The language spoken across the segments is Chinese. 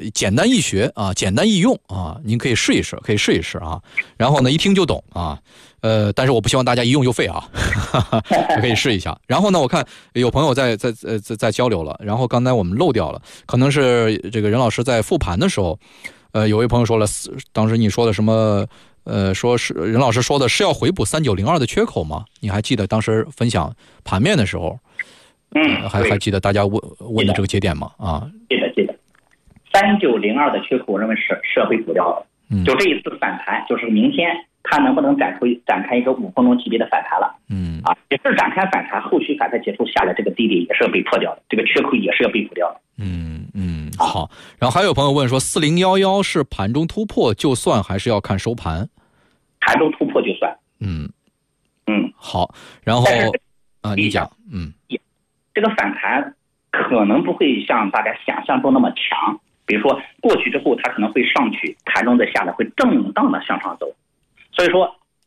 简单易学啊，简单易用啊，您可以试一试，啊。然后呢，一听就懂啊。但是我不希望大家一用就废啊，可以试一下。然后呢，我看有朋友在交流了，然后刚才我们漏掉了，可能是这个任老师在复盘的时候，有位朋友说了，当时你说的什么？说是任老师说的是要回补3902的缺口吗？你还记得当时分享盘面的时候，还记得大家问的这个节点吗？啊， 记得，3902的缺口，我认为是要被补掉的。就这一次反弹，就是明天它能不能展开一个5分钟级别的反弹了？也是展开反弹，后续反弹结束下来，这个低点也是要被破掉的，这个缺口也是要被补掉的。 好。然后还有朋友问说，4011是盘中突破就算，还是要看收盘？ 盘中突破就算。 好。然后你讲， 这个反弹可能不会像大家想象中那么强，比如说过去之后它可能会上去，盘中再下来，会震荡的向上走。所以说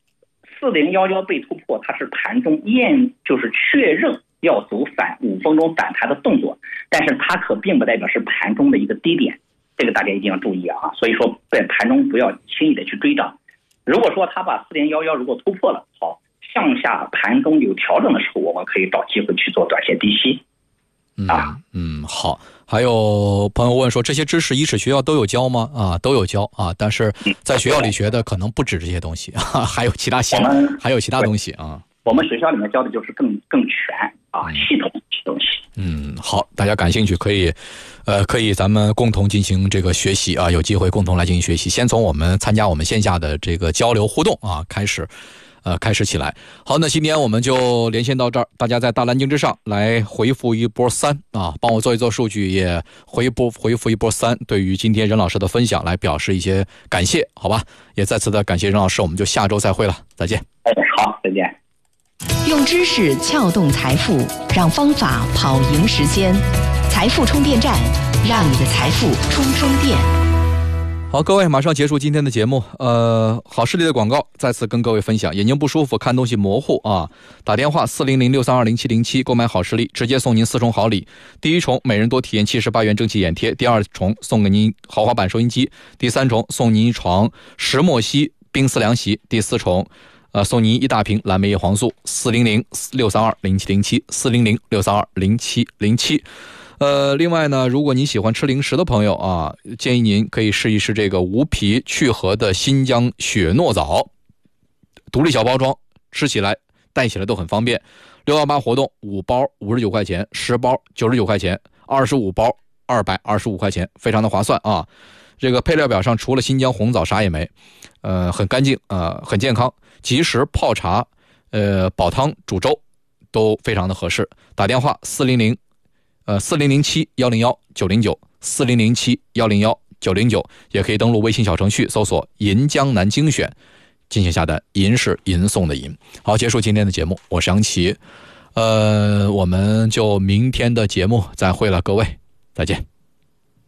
4011被突破，它是盘中就是确认要走5分钟反弹的动作，但是它可并不代表是盘中的一个低点，这个大家一定要注意啊。所以说在盘中不要轻易的去追涨。如果说它把4011如果突破了，好，向下盘中有调整的时候，我们可以找机会去做短线低吸。好。还有朋友问说，这些知识一史学校都有教吗？都有教啊，但是在学校里学的可能不止这些东西，还有其他东西啊。我们学校里面教的就是更全啊，系统的东西。好，大家感兴趣可以咱们共同进行这个学习啊，有机会共同来进行学习。先从我们参加我们线下的这个交流互动啊开始起来。好，那今天我们就连线到这儿，大家在大蓝鲸之上来回复一波3啊，帮我做一做数据，也回复一波3，对于今天任老师的分享来表示一些感谢，好吧？也再次的感谢任老师，我们就下周再会了，再见。好，再见。 用知识撬动财富，让方法跑赢时间。财富充电站，让你的财富充电。好，各位，马上结束今天的节目。好视力的广告再次跟各位分享，眼睛不舒服，看东西模糊啊，打电话400-632-0707购买好视力，直接送您4重好礼。第一重每人多体验78元蒸汽眼贴，第二重送给您豪华版收音机，第三重送您一床石墨烯冰丝凉席，第四重送您一大瓶蓝莓叶黄素。400-632-0707 400-632-0707。另外呢，如果您喜欢吃零食的朋友啊，建议您可以试一试这个无皮去核的新疆雪糯枣，独立小包装，吃起来带起来都很方便。618活动，5包59块钱，10包99块钱，25包225块钱，非常的划算啊。这个配料表上除了新疆红枣啥也没，很干净，很健康，即食泡茶，煲汤煮粥都非常的合适。打电话4007-101-909 4007-101-909，也可以登录微信小程序搜索银江南精选进行下单，银是银送的银。好，结束今天的节目，我是杨奇，我们就明天的节目再会了，各位再见。